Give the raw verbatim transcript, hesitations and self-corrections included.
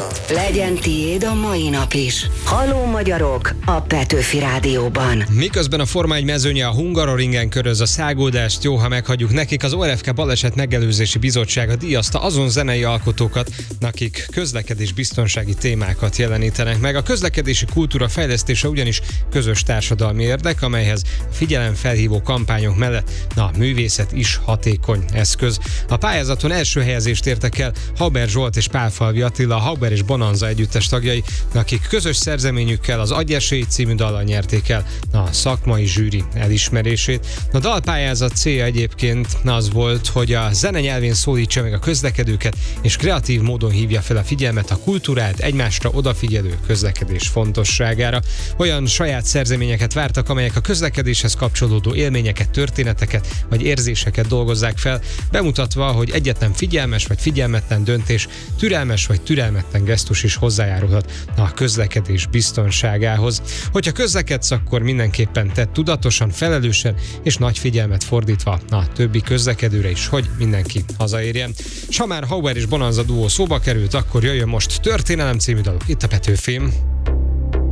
Legyen tiéd a mai nap is. Halló magyarok a Petőfi Rádióban. Miközben a Forma egy mezőnye a Hungaroringen köröz a száguldást, jó, ha meghagyjuk nekik, az o er ef ká Baleset Megelőzési Bizottsága díjazta azon zenei alkotókat, akik közlekedés biztonsági témákat jelenítenek meg. A közlekedési kultúra fejlesztése ugyanis közös társadalmi érdek, amelyhez a figyelemfelhívó kampányok mellett a művészet is hatékony eszköz. A pályázaton első helyezést értek el Haber Zsolt és Pálfalvi Attila, a Haber és Bonanza együttes tagjai, akik közös szerzeményükkel, az Adj esély című dallal nyerték el a szakmai zsűri elismerését. A dalpályázat célja egyébként az volt, hogy a zene nyelvén szólítsa meg a közlekedőket, és kreatív módon hívja fel a figyelmet a kultúrált, egymásra odafigyelő közlekedés fontosságára. Olyan saját szerzeményeket vártak, amelyek a közlekedéshez kapcsolódó élményeket, történeteket vagy érzéseket dolgozzák fel, bemutatva, hogy egyetlen figyelmes vagy figyelmetlen döntés, türelmes vagy türelmetlen gesztus is hozzájárulhat a közlekedés biztonságához. Hogyha közlekedsz, akkor mindenképpen tedd tudatosan, felelősen és nagy figyelmet fordítva a többi közlekedőre is, hogy mindenki hazaérjen. S ha már Haber és Bonanza duó szóba került, akkor jöjjön most Történelem című daluk itt a Petőfin.